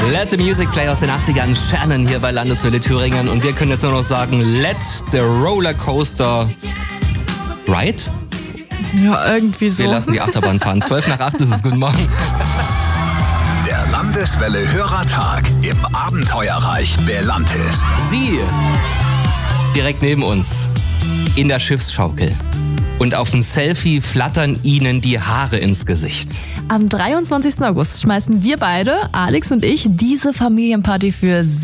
Let the Music Play aus den 80ern, Shannon hier bei Landeswelle Thüringen. Und wir können jetzt nur noch sagen, let the Rollercoaster ride? Ja, irgendwie so. Wir lassen die Achterbahn fahren. 7:55 ist es. Guten Morgen. Der Landeswelle Hörertag im Abenteuerreich Belantis. Sie, direkt neben uns, in der Schiffsschaukel. Und auf dem Selfie flattern Ihnen die Haare ins Gesicht. Am 23. August schmeißen wir beide, Alex und ich, diese Familienparty für